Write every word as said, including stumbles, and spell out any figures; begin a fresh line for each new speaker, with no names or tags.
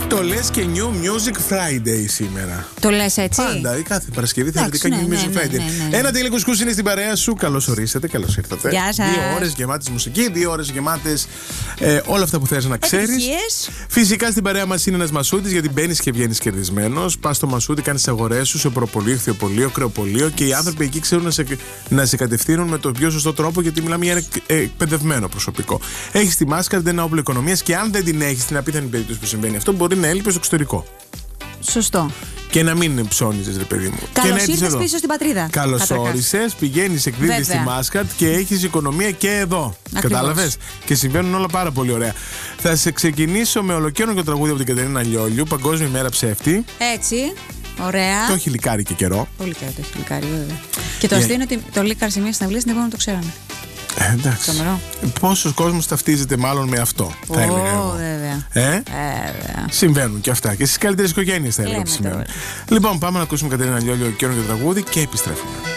Το λες και New Music Friday σήμερα.
Το λες έτσι.
Πάντα, η κάθε Παρασκευή θεωρητικά
ναι,
New
ναι,
Music
ναι,
Friday.
ναι, ναι, ναι.
Ένα τέλειο κουσκούς είναι στην παρέα σου. Καλώς ορίσατε, καλώς ήρθατε.
Γεια σας.
Δύο ώρες γεμάτες μουσική, δύο ώρες γεμάτες ε, όλα αυτά που θες να ξέρεις.
Επιτυχίες.
Φυσικά στην παρέα μας είναι ένας μασούτης, γιατί μπαίνεις και βγαίνεις κερδισμένος. Πας στο μασούτη, κάνεις τις αγορές σου σε προπολείο, ηχθειοπολείο, κρεοπολείο και οι άνθρωποι εκεί ξέρουν να σε, να σε κατευθύνουν με τον πιο σωστό τρόπο, γιατί μιλάμε για ένα εκπαιδευμένο προσωπικό. Έχεις τη μάσκα, δεν είναι όπλο οικονομίας και αν δεν την έχεις, στην απίθανη περίπτωση που συμβαίνει αυτό, μπορεί να έλειπες στο εξωτερικό.
Σωστό.
Και να μην ψώνιζες, ρε παιδί μου.
Καλώς ήρθες πίσω στην πατρίδα.
Καλώς όρισες, πηγαίνεις, εκδίδεις τη μάσκα και έχεις οικονομία και εδώ. Κατάλαβες. Και συμβαίνουν όλα πάρα πολύ ωραία. Θα σε ξεκινήσω με ολοκαίρινο τραγούδι από την Κατερίνα Λιόλιου, Παγκόσμια ημέρα ψεύτη.
Έτσι. Ωραία.
Το έχει λικάρει και καιρό.
Πολύ καιρό το έχει λικάρει, βέβαια. Και το αστείο είναι ότι το λίκαρ σε μια συναυλία, στην επόμενη το ξέραμε.
Ε, εντάξει. Πόσος κόσμος ταυτίζεται μάλλον με αυτό, θα έλεγα εγώ.
Βέβαια.
Ε?
Βέβαια.
Συμβαίνουν και αυτά. Και στις καλύτερες οικογένειες, θα έλεγα. Λοιπόν, πάμε να ακούσουμε Κατερίνα Λιόλιου, ολοκαίρινο τραγούδι και επιστρέφουμε.